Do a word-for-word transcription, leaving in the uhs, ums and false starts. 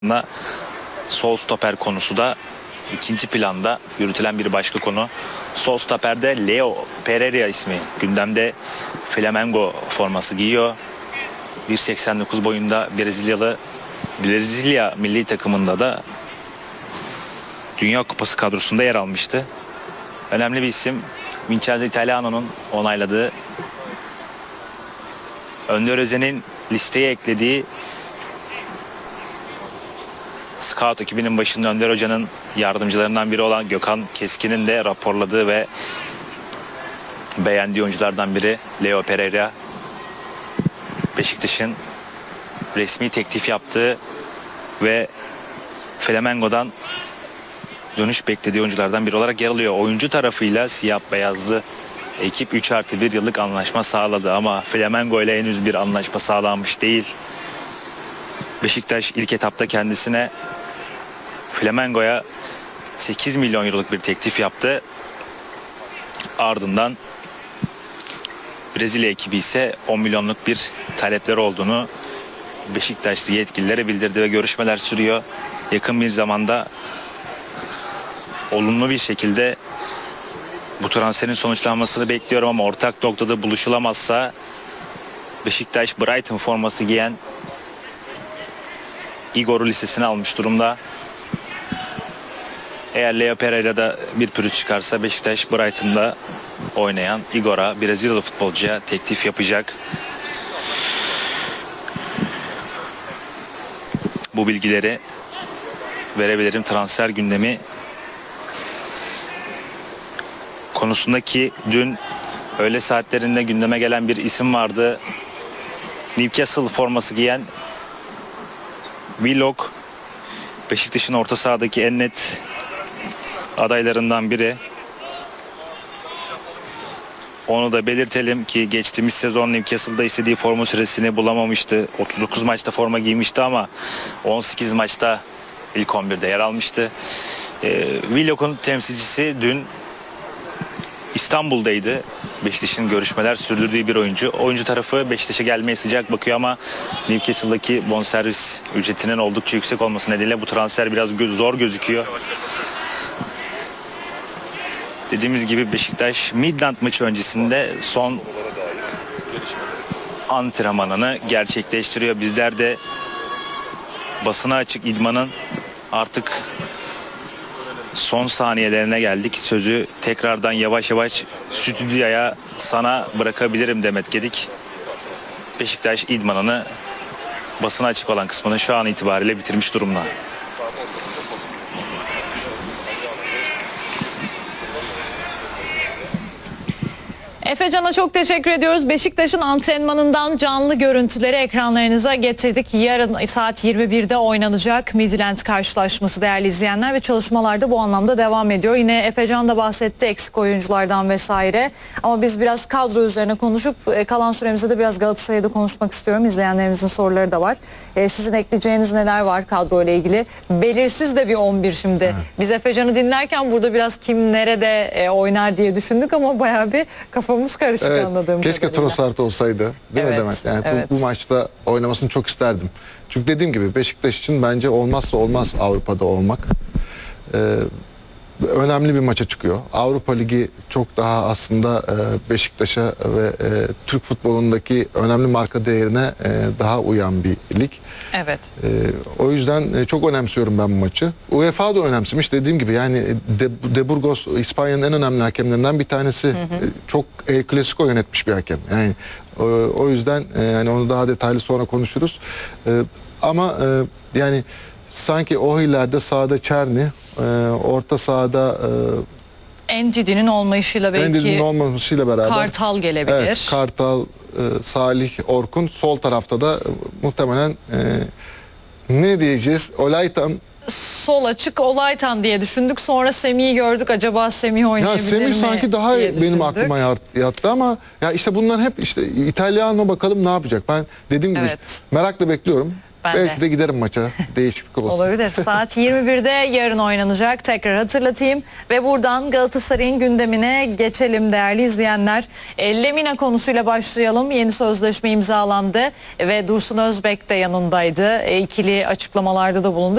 Sol stoper konusu da ikinci planda yürütülen bir başka konu. Sol stoperde Leo Pereira ismi gündemde, Flamengo forması giyiyor. bir seksen dokuz boyunda Brezilyalı, Brezilya milli takımında da Dünya Kupası kadrosunda yer almıştı. Önemli bir isim. Vincenzo Italiano'nun onayladığı, Önder Özen'in listeye eklediği, Scout ekibinin başında Önder Hoca'nın yardımcılarından biri olan Gökhan Keskin'in de raporladığı ve beğendiği oyunculardan biri Leo Pereira. Beşiktaş'ın resmi teklif yaptığı ve Flamengo'dan dönüş beklediği oyunculardan biri olarak yer alıyor. Oyuncu tarafıyla siyah beyazlı ekip üç artı bir yıllık anlaşma sağladı ama Flamengo ile henüz bir anlaşma sağlanmış değil. Beşiktaş ilk etapta kendisine, Flamengo'ya sekiz milyon euroluk bir teklif yaptı. Ardından Brezilya ekibi ise on milyonluk bir talepleri olduğunu Beşiktaşlı yetkililere bildirdi ve görüşmeler sürüyor. Yakın bir zamanda olumlu bir şekilde bu transferin sonuçlanmasını bekliyorum ama ortak noktada buluşulamazsa Beşiktaş Brighton forması giyen Igor'u listesine almış durumda. Eğer Leo Pereira'da bir pürüz çıkarsa Beşiktaş Brighton'da oynayan Igor'a, Brezilyalı futbolcuya teklif yapacak. Bu bilgileri verebilirim. Transfer gündemi konusundaki dün öğle saatlerinde gündeme gelen bir isim vardı. Newcastle forması giyen Willock, Beşiktaş'ın orta sahadaki en net adaylarından biri. Onu da belirtelim ki geçtiğimiz sezon Newcastle'da istediği forma süresini bulamamıştı. otuz dokuz maçta forma giymişti ama on sekiz maçta ilk on birde yer almıştı. Ee, Willock'un temsilcisi dün İstanbul'daydı. Beşiktaş'ın görüşmeler sürdürdüğü bir oyuncu. Oyuncu tarafı Beşiktaş'a gelmeye sıcak bakıyor ama Newcastle'daki bonservis ücretinin oldukça yüksek olması nedeniyle bu transfer biraz zor gözüküyor. Dediğimiz gibi Beşiktaş Midland maçı öncesinde son antrenmanını gerçekleştiriyor. Bizler de basına açık idmanın artık son saniyelerine geldik. Sözü tekrardan yavaş yavaş stüdyoya sana bırakabilirim Demet Gedik. Beşiktaş idmanını, basına açık olan kısmını şu an itibariyle bitirmiş durumda. Efecan'a çok teşekkür ediyoruz. Beşiktaş'ın antrenmanından canlı görüntüleri ekranlarınıza getirdik. Yarın saat yirmi birde oynanacak Midland karşılaşması değerli izleyenler ve çalışmalar da bu anlamda devam ediyor. Yine Efecan da bahsetti eksik oyunculardan vesaire. Ama biz biraz kadro üzerine konuşup kalan süremizde de biraz Galatasaray'da konuşmak istiyorum. İzleyenlerimizin soruları da var. Ee, sizin ekleyeceğiniz neler var kadro ile ilgili? Belirsiz de bir on bir şimdi. Evet. Biz Efecan'ı dinlerken burada biraz kim nerede e, oynar diye düşündük ama bayağı bir kafamız karışık, evet, anladığım keşke kadarıyla. Trossard olsaydı değil evet, mi Demet? Yani evet. bu, bu maçta oynamasını çok isterdim. Çünkü dediğim gibi Beşiktaş için bence olmazsa olmaz Avrupa'da olmak. Ee, önemli bir maça çıkıyor. Avrupa Ligi çok daha aslında e, Beşiktaş'a ve e, Türk futbolundaki önemli marka değerine e, daha uyan bir lig. Evet. E, o yüzden e, çok önemsiyorum ben bu maçı. UEFA da önemsemiş dediğim gibi, yani De, De Burgos İspanya'nın en önemli hakemlerinden bir tanesi. Hı hı. E, çok El Clasico yönetmiş bir hakem. Yani o, o yüzden e, yani onu daha detaylı sonra konuşuruz. E, ama e, yani sanki o illerde sahada Çerni, e, orta sahada e, Ndidi'nin olmayışıyla belki Ndidi'nin olmamasıyla beraber Kartal gelebilir. Evet, Kartal, e, Salih, Orkun, sol tarafta da e, muhtemelen e, ne diyeceğiz? Olaytan sol açık Olaytan diye düşündük. Sonra Semih'i gördük. Acaba Semih oynayabilir ya Semih mi sanki daha diye benim düşündük. aklıma yattı ama ya işte bunlar hep işte İtalyano, bakalım ne yapacak. Ben dediğim gibi Evet. merakla bekliyorum. Ben de. Belki de giderim maça. Değişiklik olsun. Olabilir. Saat yirmi birde yarın oynanacak. Tekrar hatırlatayım. Ve buradan Galatasaray'ın gündemine geçelim değerli izleyenler. E, Lemina konusuyla başlayalım. Yeni sözleşme imzalandı ve Dursun Özbek de yanındaydı. E, ikili açıklamalarda da bulundu.